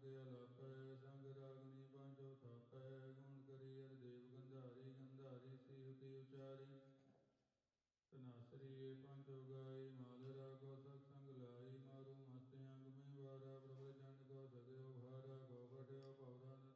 ਕੇ ਅਲਾਪੈ ਸੰਗ ਰਾਗਨੀ ਪਾਂਚੋ ਥਾਪੈ ਗੁਣ ਕਰੀ ਅਰ ਦੇਵ ਗੰਧਾਰੀ ਗੰਧਾਰੀ ਸੀਹੁਤੀ ਉਚਾਰੀ ਤਨਾਸਰੀ ਪੰਚੋ ਗਾਈ ਮਾਲਰਾ ਕੋ ਸਤ ਸੰਗ ਲਾਈ ਮਾਰੂ ਮਸਤ ਅੰਗ ਮੈਂ ਵਾਰਾ ਪ੍ਰਭ ਚੰਡ ਕੋ ਸਦਿਓ ਭਾਰਾ ਕੋ ਪਟਿਓ ਭਵਰਾ